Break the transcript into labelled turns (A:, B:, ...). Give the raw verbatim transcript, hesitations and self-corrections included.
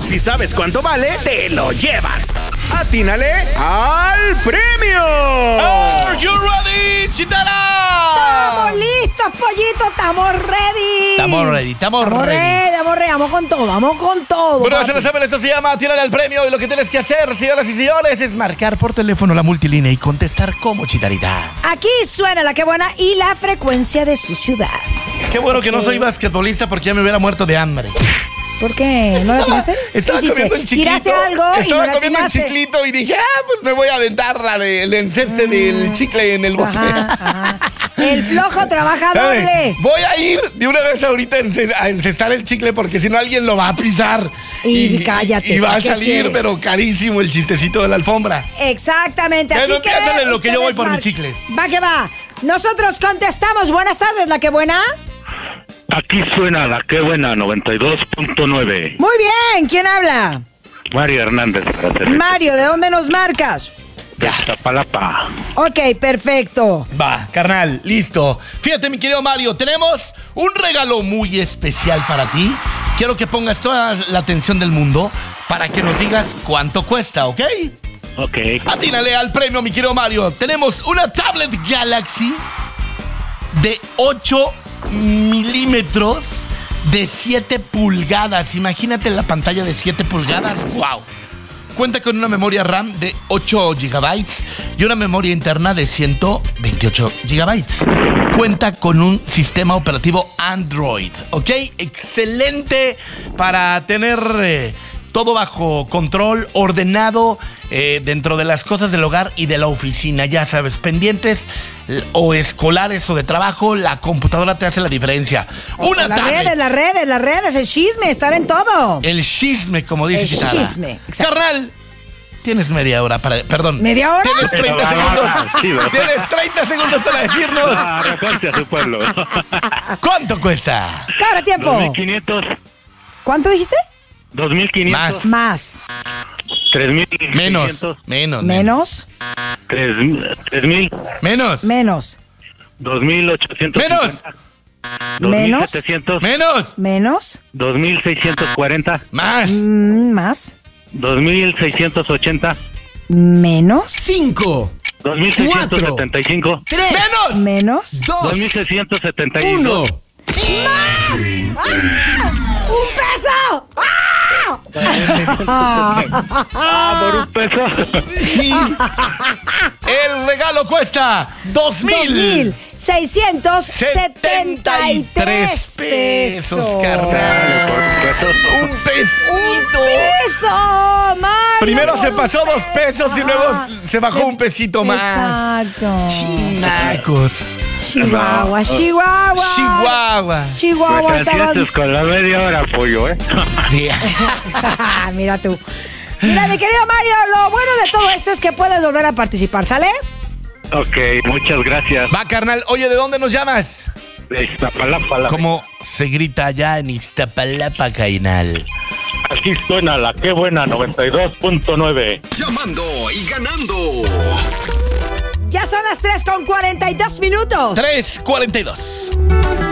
A: si sabes cuánto vale, te lo llevas. ¡Atínale al premio!
B: Are you ready, Chitara?
C: ¡Estamos listos, pollito! ¡Estamos ready!
B: Estamos ready, estamos
C: Estamos
B: ready.
C: ready, estamos ready. Vamos con todo, vamos con todo.
B: Bueno,
C: papi.
B: se lo saben, esto se llama Atínale al premio. Y lo que tienes que hacer, señoras y señores, es marcar por teléfono la multilínea y contestar como Chitarita.
C: Aquí suena la que buena y la frecuencia de su ciudad.
B: Qué bueno que no
C: Ok.
B: soy basquetbolista porque ya me hubiera muerto de hambre.
C: ¿Por qué? ¿No la tiraste?
B: Estaba
C: ¿Qué hiciste?
B: comiendo un chiquito.
C: ¿Tiraste algo y
B: Estaba
C: no la
B: comiendo un
C: tiraste?
B: chiclito y dije, ah, pues me voy a aventar la del enceste
C: Mm.
B: del chicle en el bote.
C: Ajá, ajá. El flojo trabaja
B: Dale,
C: doble.
B: voy a ir de una vez ahorita a ence- a encestar el chicle porque si no alguien lo va a pisar.
C: Y cállate,
B: Y va a
C: ¿qué
B: salir,
C: quieres?
B: pero carísimo el chistecito de la alfombra.
C: Exactamente,
B: Bueno,
C: así que
B: piénsale en lo que yo voy
C: ustedes
B: por mi
C: mar-
B: chicle.
C: Va que va. Nosotros contestamos. Buenas tardes, la que buena.
D: Aquí suena la que buena noventa y dos punto nueve.
C: Muy bien, ¿quién habla?
D: Mario Hernández para servir.
C: Mario, ¿de dónde nos marcas?
D: De Iztapalapa.
C: Ok, perfecto.
B: Va, carnal, listo. Fíjate, mi querido Mario, tenemos un regalo muy especial para ti. Quiero que pongas toda la atención del mundo para que nos digas cuánto cuesta, ¿ok?
D: Ok.
B: Atínale al premio, mi querido Mario. Tenemos una tablet Galaxy de ocho milímetros de siete pulgadas. Imagínate la pantalla de siete pulgadas. ¡Wow! Cuenta con una memoria RAM de ocho gigabytes y una memoria interna de ciento veintiocho gigabytes. Cuenta con un sistema operativo Android, ¿ok? Excelente para tener eh, todo bajo control, ordenado eh, dentro de las cosas del hogar y de la oficina. Ya sabes, pendientes l- o escolares o de trabajo, la computadora te hace la diferencia. Una
C: las
B: tablet.
C: redes, las redes, las redes, el chisme, estar en todo.
B: El chisme, como dice
C: El
B: Chitara.
C: chisme, exacto.
B: Carnal, tienes media hora para... Perdón.
C: ¿Media hora?
B: Tienes treinta
D: Pero,
B: segundos.
D: ah, sí, ¿verdad?
B: Tienes treinta segundos para decirnos
D: Ah, reporte a su pueblo.
B: cuánto cuesta.
C: Cabra, tiempo.
D: dos mil quinientos.
C: ¿Cuánto dijiste?
D: dos mil quinientos.
C: Más.
D: tres mil.
B: Menos, menos,
C: Menos.
D: tres mil.
B: menos,
C: Menos.
D: dos mil ochocientos.
B: Menos.
D: dos mil
C: Menos.
D: setecientos.
B: menos,
C: Menos.
D: dos mil seiscientos cuarenta.
B: más,
C: Mm, más.
D: dos mil seiscientos ochenta.
C: Menos.
A: Cinco,
D: dos mil seiscientos setenta y cinco.
A: tres,
B: menos.
C: Menos.
D: dos mil
A: dos,
D: seiscientos setenta y
A: uno.
D: dos.
C: ¡Un peso! ¡Ah!
D: Ah, por un peso.
B: Sí. El regalo cuesta dos
C: Dos mil
B: mil
C: seiscientos setenta y tres
B: pesos,
C: pesos.
B: carnal. Un
C: ¡Un
B: pesito.
C: peso! Mario,
B: Primero se
C: por
B: pasó
C: un
B: dos pesos y luego
C: Ah,
B: se bajó un pesito más.
C: Exacto.
B: Chinacos.
C: Chihuahua, Chihuahua.
B: Chihuahua.
C: Chihuahua
D: Pues
C: estaba...
D: así con la media hora, pollo, ¿eh?
C: Mira tú. Mira, mi querido Mario, lo bueno de todo esto es que puedes volver a participar, ¿sale?
D: Ok, muchas gracias.
B: Va, carnal. Oye, ¿de dónde nos llamas?
D: De Iztapalapa, la-
B: ¿Cómo se grita allá en Iztapalapa, Cainal?
D: Aquí suena la que buena noventa y dos punto nueve.
A: Llamando y ganando.
C: Ya son las tres con cuarenta y dos minutos.
B: tres cuarenta y dos.